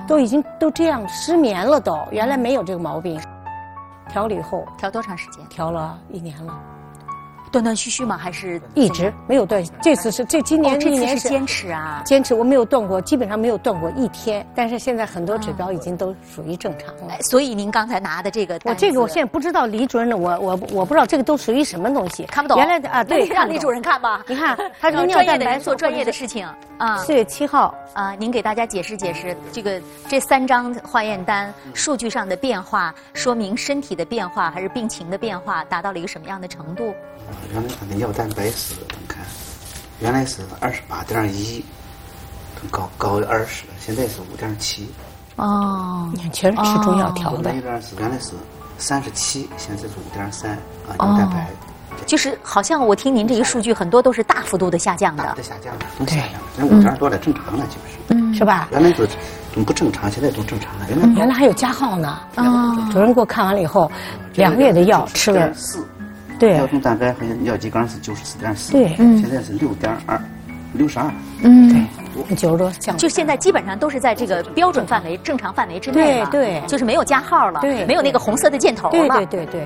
已经这样失眠了都，原来没有这个毛病。调了以后， 调多长时间？ 调了1年了。 断断续续吗？还是一直没有断？这次是今年1年是坚持啊， 坚持，我没有断过，基本上没有断过1天。但是现在很多指标已经都属于正常了。 所以您刚才拿的这个， 我现在不知道李主任的，我不知道这个都属于什么东西， 看不懂。 原来的啊，对， 让李主任看吧。 你看，他说专业的人做专业的事情啊。 4月7号啊，您给大家解释解释这3张化验单数据上的变化，说明身体的变化还是病情的变化达到了一个什么样的程度？ 原来它的尿蛋白是，你看，原来是28.1，高20，现在是5.7。 哦， 全是吃中药调的。 那边原来是37，现在是5.3啊，尿蛋白。 就是好像我听您这个数据很多都是大幅度的下降的。 大的下降了，都下降了，人5点多了，正常了，基本上。 是吧？ 原来都不正常，现在都正常了。 原来还有加号呢。主任给我看完了以后，2个月的药吃了 4。 对， 尿中蛋白和尿激缸是94.4， 对， 现在是62。 对，90多降。 就现在基本上都是在这个标准范围、正常范围之内了。 对， 就是没有加号了， 对， 没有那个红色的箭头了。 对。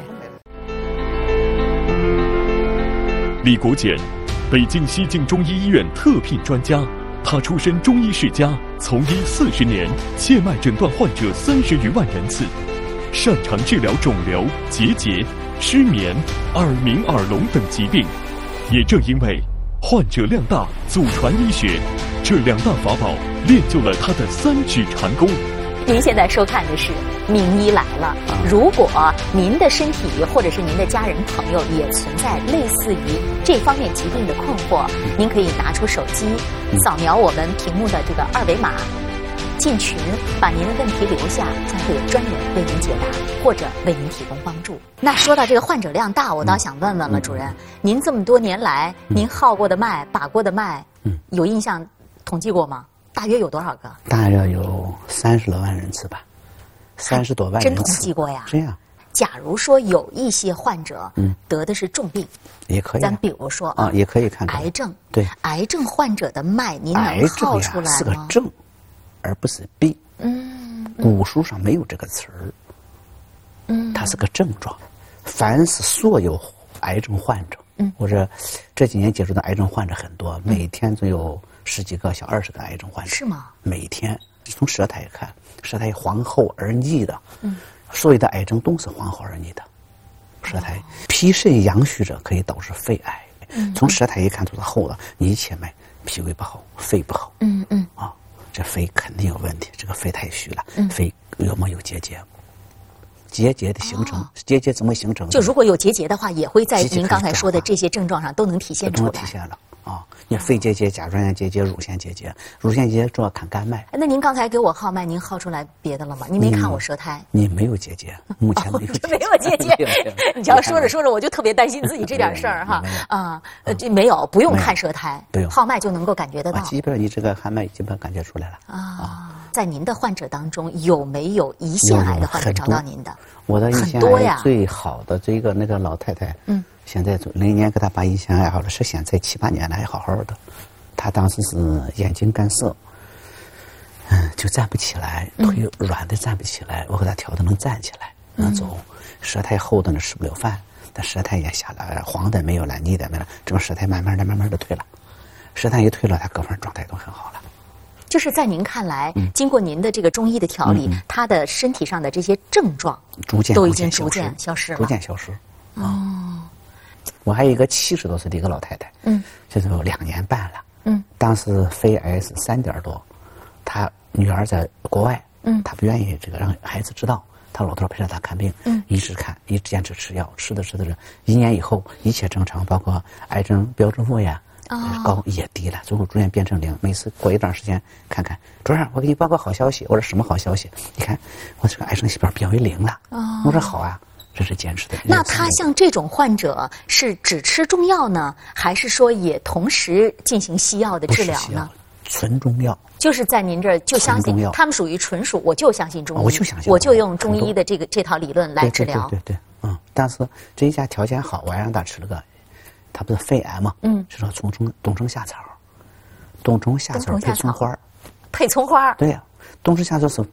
李国简，北京西京中医医院特聘专家，他出身中医世家，从医40年，切脉诊断患者30余万人次，擅长治疗肿瘤、结节、失眠、耳鸣、耳聋等疾病。也正因为患者量大、祖传医学，这2大法宝练就了他的3指禅功。 您现在收看的是《名医来了》。如果您的身体或者是您的家人朋友也存在类似于这方面疾病的困惑，您可以拿出手机，扫描我们屏幕的这个2维码，进群，把您的问题留下，将会有专人为您解答或者为您提供帮助。那说到这个患者量大，我倒想问问了，主任，您这么多年来，您号过的脉、把过的脉，有印象统计过吗？大约有多少个？ 大约有30多万人次吧，30多万人次。 真统计过呀？ 这样。 假如说有一些患者，得的是重病， 也可以。 咱比如说啊，也可以看癌症。 对， 癌症患者的脉，您能号出来吗？ 是个症，而不是病。古书上没有这个词儿。它是个症状。凡是所有癌症患者，或者这几年接触的癌症患者很多，每天都有10几个、小20个癌症患者。 是吗？ 每天从舌苔看，舌苔黄厚而腻的，所有的癌症都是黄厚而腻的。舌苔脾肾阳虚者可以导致肺癌。从舌苔一看都是厚的，你一切脉，脾胃不好，肺不好。这肺肯定有问题，这个肺太虚了。肺有没有结节？结节的形成，结节怎么形成？ 就如果有结节的话，也会在您刚才说的这些症状上都能体现出来。 都体现了啊！你肺结节、甲状腺结节、乳腺结节，乳腺结节主要看肝脉。 那您刚才给我号脉，您号出来别的了吗？您没看我舌苔？ 你没有结节，目前没有结节。 没有结节。你瞧，说着说着，我就特别担心自己这点事儿哈这没有，不用看舌苔， 不用号脉就能够感觉得到。 基本上你这个号脉基本感觉出来了在您的患者当中，有没有胰腺癌的患者找到您的？ 我的胰腺癌最好的这个那个老太太，现在那年给她把胰腺癌好了，是现在7、8年了还好好的。她当时是眼睛干涩，就站不起来，腿软的站不起来，我给她调的能站起来，能走。舌苔厚的呢吃不了饭，但舌苔也下来了，黄的没有了，腻的没了，这个舌苔慢慢的退了。舌苔一退了，她各方面状态都很好了。 就是在您看来，经过您的这个中医的调理，他的身体上的这些症状都已经逐渐消失了。 逐渐消失。我还有一个70多岁的一个老太太，就是2年半了。当时肺癌是3点多，她女儿在国外，她不愿意这个让孩子知道，她老头陪着她看病，一直看，一直坚持吃药，吃的1年以后一切正常，包括癌症标准负呀。高也低了，最后逐渐变成0。每次过一段时间看看，主任，我给你报个好消息。我说什么好消息？你看我这个癌症细胞变为0了。我说好啊，这是坚持的。 那他像这种患者是只吃中药呢，还是说也同时进行西药的治疗呢？ 纯中药。 就是在您这儿就相信他们属于纯属我就相信中医，我就用中医的这套理论来治疗。 对，但是这一家条件好，我还让他吃了个。他不是肺癌嘛？是说冬虫夏草，冬虫夏草配葱花。 配葱花？ 对呀，冬虫夏草是